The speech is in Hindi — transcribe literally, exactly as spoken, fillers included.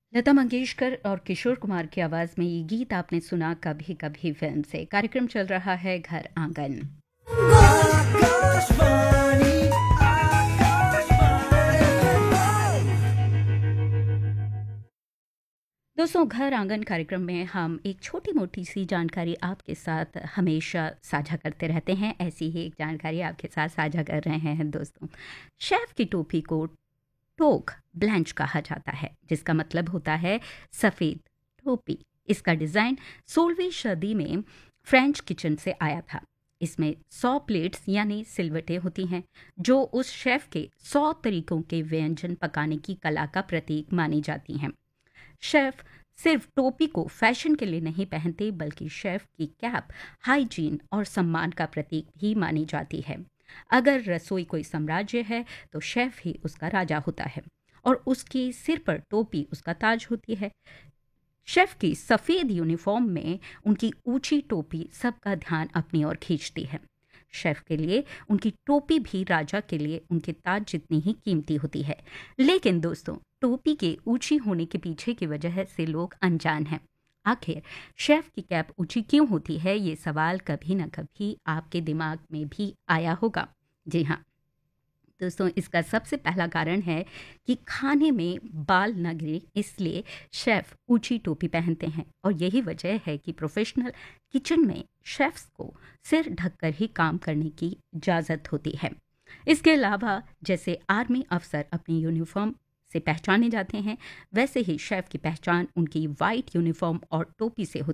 लता मंगेशकर और किशोर कुमार की आवाज में ये गीत आपने सुना कभी कभी फिल्म से। कार्यक्रम चल रहा है घर आंगन। आकाशवाणी आकाशवाणी। दोस्तों, घर आंगन कार्यक्रम में हम एक छोटी मोटी सी जानकारी आपके साथ हमेशा साझा करते रहते हैं। ऐसी ही एक जानकारी आपके साथ साझा कर रहे हैं दोस्तों। शेफ की टोपी को टोक ब्लैंच कहा जाता है, जिसका मतलब होता है सफ़ेद टोपी। इसका डिज़ाइन सोलहवीं सदी में फ्रेंच किचन से आया था। इसमें सौ प्लेट्स यानी सिलवटें होती हैं, जो उस शेफ के सौ तरीकों के व्यंजन पकाने की कला का प्रतीक मानी जाती हैं। शेफ सिर्फ टोपी को फैशन के लिए नहीं पहनते, बल्कि शेफ की कैप हाइजीन और सम्मान का प्रतीक भी मानी जाती है। अगर रसोई कोई साम्राज्य है तो शेफ ही उसका राजा होता है और उसके सिर पर टोपी उसका ताज होती है। शेफ की सफ़ेद यूनिफॉर्म में उनकी ऊंची टोपी सबका ध्यान अपनी ओर खींचती है। शेफ के लिए उनकी टोपी भी राजा के लिए उनके ताज जितनी ही कीमती होती है। लेकिन दोस्तों, टोपी के ऊंची होने के पीछे की वजह से लोग अनजान हैं। आखिर शेफ की कैप ऊंची क्यों होती है, ये सवाल कभी ना कभी आपके दिमाग में भी आया होगा। जी हाँ दोस्तों, इसका सबसे पहला कारण है कि खाने में बाल न गिरे, इसलिए शेफ ऊंची टोपी पहनते हैं। और यही वजह है कि प्रोफेशनल किचन में शेफ्स को सिर ढककर ही काम करने की इजाज़त होती है। इसके अलावा जैसे आर्मी अफसर अपनी यूनिफॉर्म से पहचाने जाते हैं, वैसे ही शेफ की पहचान उनकी वाइट यूनिफॉर्म और टोपी से होती है।